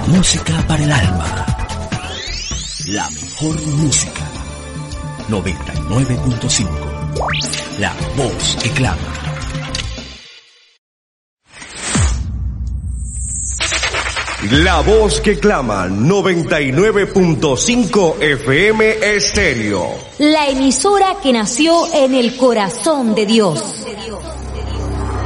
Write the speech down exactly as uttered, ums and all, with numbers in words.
Música para el alma. La mejor música. noventa y nueve punto cinco. La voz que clama. La voz que clama, noventa y nueve punto cinco F M Estéreo. La emisora que nació en el corazón de Dios.